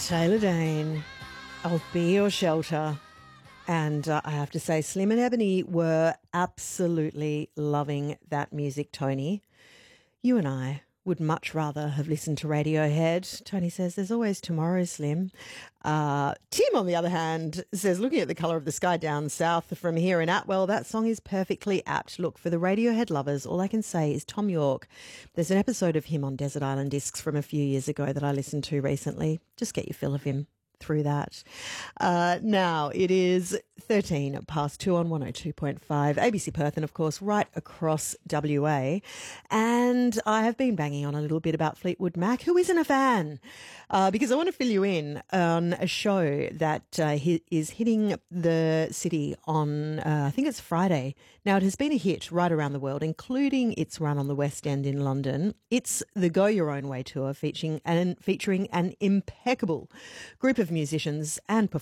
Taylor Dane, I'll Be Your Shelter. And I have to say, Slim and Ebony were absolutely loving that music, Tony. You and I would much rather have listened to Radiohead. Tony says, there's always tomorrow, Slim. Tim, on the other hand, says, looking at the colour of the sky down south from here in Atwell, that song is perfectly apt. Look, for the Radiohead lovers, all I can say is Tom York. There's an episode of him on Desert Island Discs from a few years ago that I listened to recently. Just get your fill of him through that. Now, it is 13 past 2 on 102.5 ABC Perth and, of course, right across WA. And I have been banging on a little bit about Fleetwood Mac. Who isn't a fan? Because I want to fill you in on a show that is hitting the city on, I think it's Friday. Now, it has been a hit right around the world, including its run on the West End in London. It's the Go Your Own Way tour featuring an impeccable group of musicians and performers